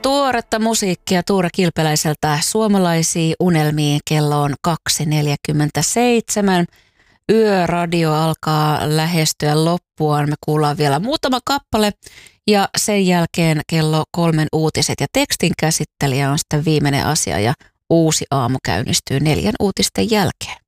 Tuoretta musiikkia Tuure Kilpeläiseltä Suomalaisiin unelmiin. Kello on 2.47. Yöradio alkaa lähestyä loppuaan. Me kuullaan vielä muutama kappale ja sen jälkeen kello 3 uutiset ja tekstin käsittelijä on sitten viimeinen asia ja uusi aamu käynnistyy 4 uutisten jälkeen.